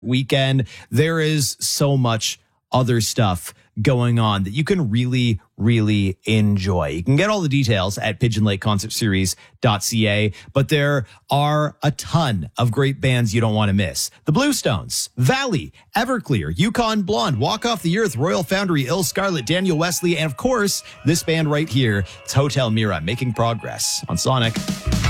weekend. There is so much other stuff going on that you can really, really enjoy. You can get all the details at pigeonlakeconcertseries.ca, but there are a ton of great bands you don't want to miss. The Bluestones, Valley, Everclear, Yukon Blonde, Walk Off the Earth, Royal Foundry, Ill Scarlet, Daniel Wesley, and of course, this band right here, it's Hotel Mira, making progress on Sonic.